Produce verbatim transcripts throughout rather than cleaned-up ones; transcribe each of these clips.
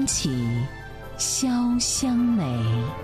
响起潇湘梅。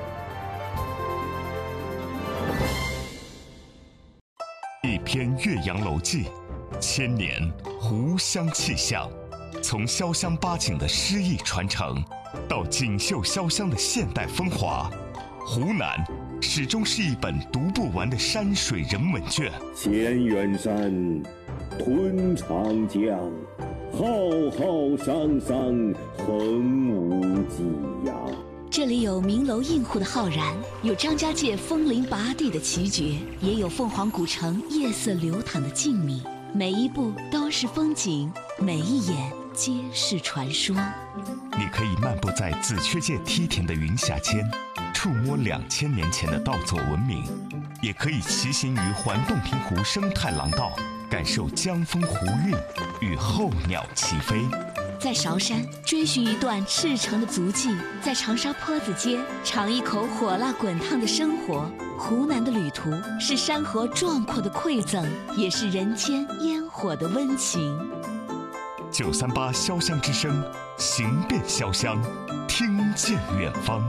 一篇《岳阳楼记》，千年湖湘气象，从潇湘八景的诗意传承，到锦绣潇湘的现代风华，湖南始终是一本读不完的山水人文卷。 千远山，吞长江，浩浩汤汤，横无际呀。 这里有名楼映户的浩然，有张家界枫林拔地的奇绝，也有凤凰古城夜色流淌的静谧。每一步都是风景，每一眼皆是传说。 你可以漫步在紫雀界梯田的云霞间，触摸两千年前的稻作文明；也可以骑行于环洞庭湖生态廊道，感受江风湖韵与候鸟齐飞。 在韶山追寻一段赤诚的足迹，在长沙坡子街尝一口火辣滚烫的生活。湖南的旅途是山河壮阔的馈赠，也是人间烟火的温情。 九三八潇湘之声，行遍潇湘，听见远方。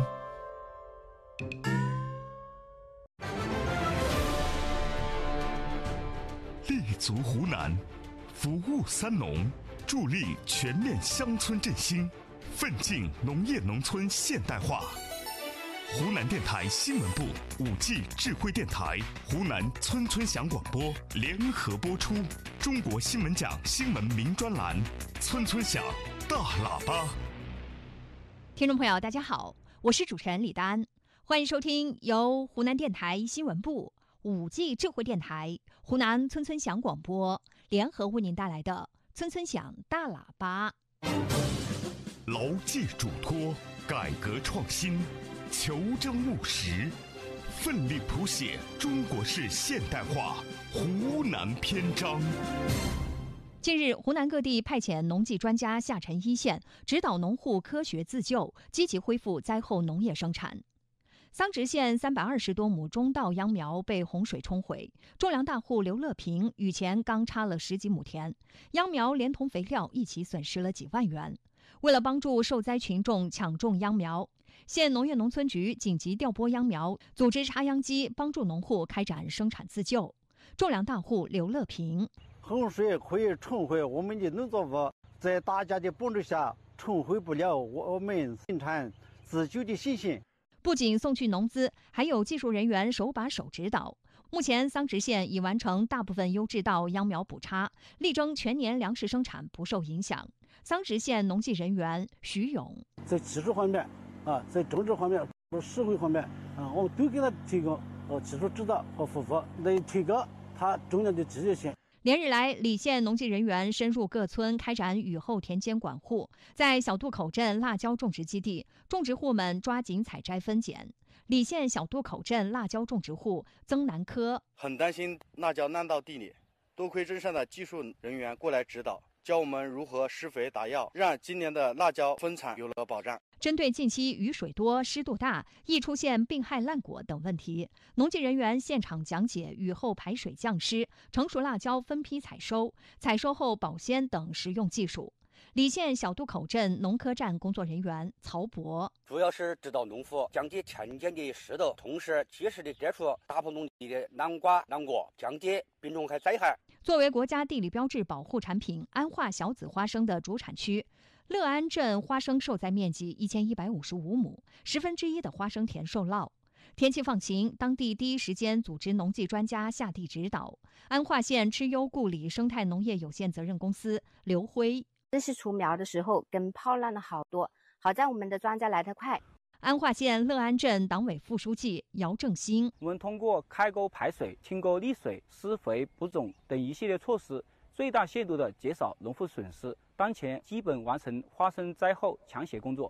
立足湖南，服务三农，助力全面乡村振兴，奋进农业农村现代化。湖南电台新闻部、五 G 智慧电台、湖南村村响广播联合播出中国新闻奖新闻名专栏《村村响大喇叭》。 听众朋友，大家好，我是主持人李丹，欢迎收听由湖南电台新闻部、五 G 智慧电台、湖南村村响广播联合为您带来的《村村响大喇叭》。 牢记嘱托，改革创新，求真务实，奋力谱写中国式现代化湖南篇章。 近日，湖南各地派遣农技专家下沉一线，指导农户科学自救，积极恢复灾后农业生产。桑植县三百二十多亩中稻秧苗被洪水冲毁，种粮大户刘乐平雨前刚插了十几亩田，秧苗连同肥料一起损失了几万元。为了帮助受灾群众抢种秧苗，县农业农村局紧急调拨秧苗，组织插秧机帮助农户开展生产自救。种粮大户刘乐平： 洪水可以冲毁我们的农作物，在大家的帮助下，冲毁不了我们生产自救的信心。 不仅送去农资，还有技术人员手把手指导。目前，桑植县已完成大部分优质稻秧苗补插，力争全年粮食生产不受影响。桑植县农技人员徐勇： 在技术方面啊，在政治方面、社会方面啊，我们都给他提供呃技术指导和服务，来提高他种粮的积极性。 连日来，李县农技人员深入各村开展雨后田间管护，在小渡口镇辣椒种植基地，种植户们抓紧采摘分拣。李县小渡口镇辣椒种植户曾南科： 很担心辣椒烂到地里，多亏镇上的技术人员过来指导，教我们如何施肥打药，让今年的辣椒丰产有了保障。 针对近期雨水多、湿度大，易出现病害烂果等问题，农技人员现场讲解雨后排水降湿、成熟辣椒分批采收、采收后保鲜等实用技术。李县小渡口镇农科站工作人员曹博： 主要是指导农户降低田间的湿度，同时及时的摘除大棚农地的南瓜、南果，降低病虫害灾害。 作为国家地理标志保护产品安化小籽花生的主产区，乐安镇花生受灾面积一千一百五十五亩，十分之一的花生田受涝。天气放晴，当地第一时间组织农技专家下地指导。安化县吃优故里生态农业有限责任公司刘辉： 这是除苗的时候根泡烂了好多，好在我们的专家来得快。 安化县乐安镇党委副书记姚正兴： 我们通过开沟排水、清沟利水、施肥补种等一系列措施，最大限度地减少农户损失。当前基本完成花生灾后抢险工作。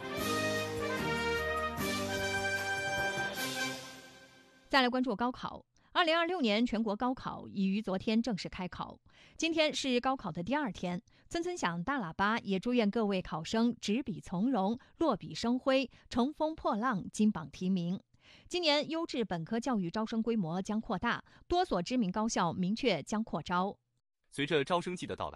再来关注高考。二零二六年全国高考已于昨天正式开考，今天是高考的第二天。村村响大喇叭也祝愿各位考生执笔从容、落笔生辉、乘风破浪、金榜题名。今年优质本科教育招生规模将扩大，多所知名高校明确将扩招。 随着招生季的到来，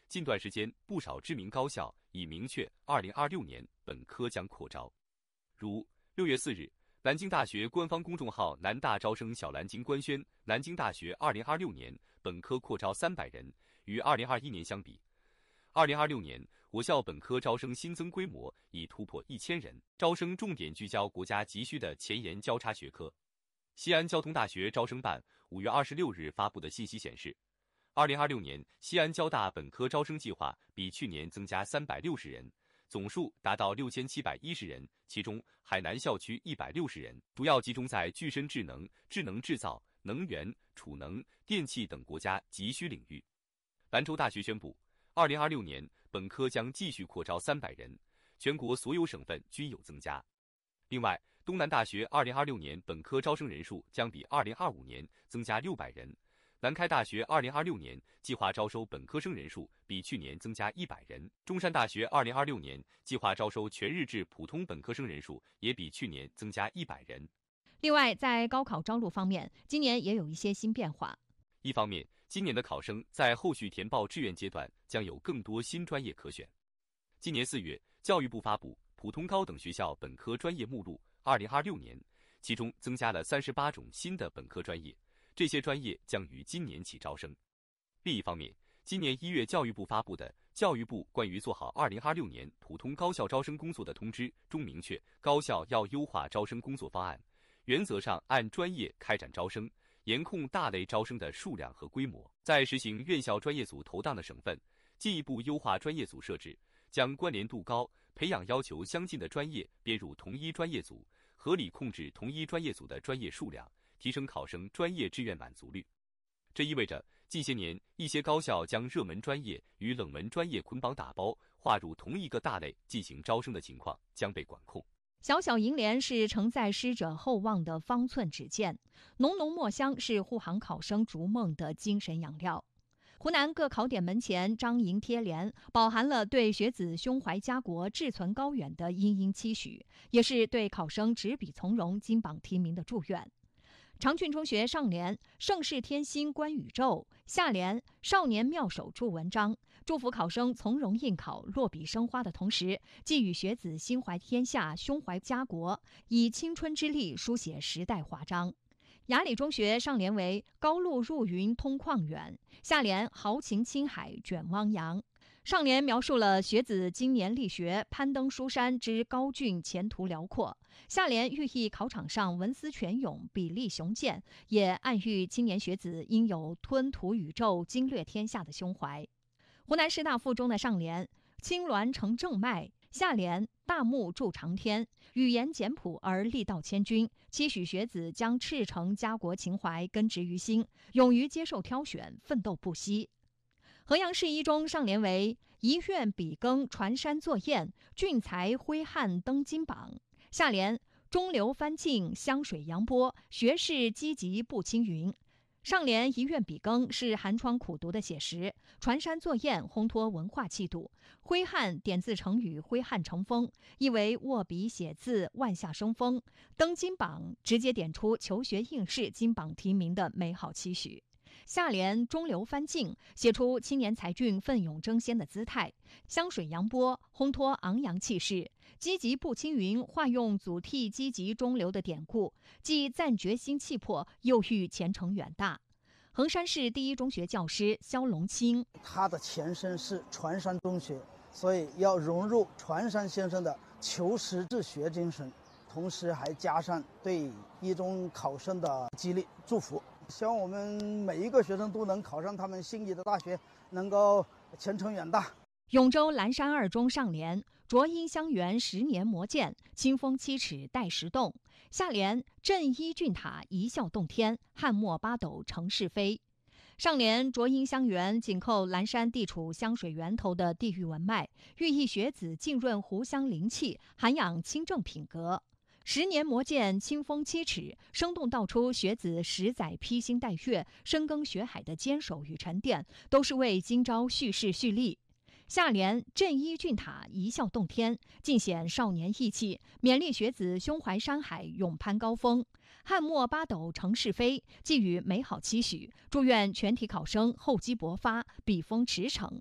近段时间不少知名高校已明确二零二六年本科将扩招。如六月四日，南京大学官方公众号南大招生小蓝鲸官宣，南京大学二零二六年本科扩招三百人，与二零二一年相比，二零二六年我校本科招生新增规模已突破一千人，招生重点聚焦国家急需的前沿交叉学科。西安交通大学招生办五月二十六日发布的信息显示，二零二六年西安交大本科招生计划比去年增加三百六十人，总数达到六千七百一十人，其中海南校区一百六十人，主要集中在具身智能、智能制造、能源、储能、电气等国家急需领域。兰州大学宣布，二零二六年本科将继续扩招三百人，全国所有省份均有增加。另外，东南大学二零二六年本科招生人数将比二零二五年增加六百人。南开大学二零二六年计划招收本科生人数比去年增加一百人。中山大学二零二六年计划招收全日制普通本科生人数也比去年增加一百人。 另外，在高考招录方面，今年也有一些新变化。 一方面，今年的考生在后续填报志愿阶段将有更多新专业可选。今年四月，教育部发布普通高等学校本科专业目录二零二六年，其中增加了三十八种新的本科专业，这些专业将于今年起招生。另一方面，今年一月教育部发布的《教育部关于做好二零二六年普通高校招生工作的通知》中明确，高校要优化招生工作方案，原则上按专业开展招生，严控大类招生的数量和规模。在实行院校专业组投档的省份，进一步优化专业组设置，将关联度高、培养要求相近的专业编入同一专业组，合理控制同一专业组的专业数量，提升考生专业志愿满足率。这意味着近些年一些高校将热门专业与冷门专业捆绑打包，划入同一个大类进行招生的情况将被管控。 小小银莲是承载师者厚望的方寸纸剑，浓浓墨香是护航考生逐梦的精神养料。湖南各考点门前张楹贴联，饱含了对学子胸怀家国、志存高远的殷殷期许，也是对考生执笔从容、金榜题名的祝愿。长郡中学上联盛世天心观宇宙，下联少年妙手著文章，祝福考生从容应考、落笔生花的同时，寄予学子心怀天下、胸怀家国，以青春之力书写时代华章。雅礼中学上联为高路入云通旷远，下联豪情青海卷汪洋。上联描述了学子今年力学攀登书山之高峻前途辽阔，下联寓意考场上文思泉涌、笔力雄健，也暗喻青年学子应有吞吐宇宙、经略天下的胸怀。湖南师大附中的上联青鸾成正脉，下联大木筑长天，语言简朴而力道千钧，期许学子将赤诚家国情怀根植于心，勇于接受挑选，奋斗不息。河阳市一中上联为遗愿笔耕传山作雁，俊才挥汗登金榜，下联中流翻境湘水扬波，学士积极步青云。上联遗愿笔耕是寒窗苦读的写实，传山作雁烘托文化气度，挥汗点自成语挥汗成风，意为握笔写字万下生风，登金榜直接点出求学应试金榜题名的美好期许。下联中流翻境写出青年才俊奋勇争先的姿态，湘水扬波烘托昂扬气势，积极步青云化用祖逖积极中流的典故，既赞决心气魄，又寓前程远大。衡山市第一中学教师肖龙清， 他的前身是传山中学，所以要融入传山先生的求实治学精神，同时还加上对一中考生的激励祝福，希望我们每一个学生都能考上他们心仪的大学，能够前程远大。 永州蓝山二中上联浊阴香园十年磨剑，清风七尺待时动，下联镇一峻塔一笑洞天，汉末八斗成是非。上联浊阴香园紧扣蓝山地处香水源头的地域文脉，寓意学子浸润湖湘灵气，涵养清正品格。十年磨剑，清风七尺，生动道出学子十载披星戴月、深耕学海的坚守与沉淀，都是为今朝蓄势蓄力。下联镇一峻塔一笑洞天，尽显少年意气，勉励学子胸怀山海，勇攀高峰。汉末八斗成是非，寄予美好期许，祝愿全体考生厚积薄发，笔锋驰骋。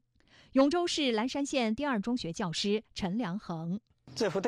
永州市蓝山县第二中学教师陈良恒。 这幅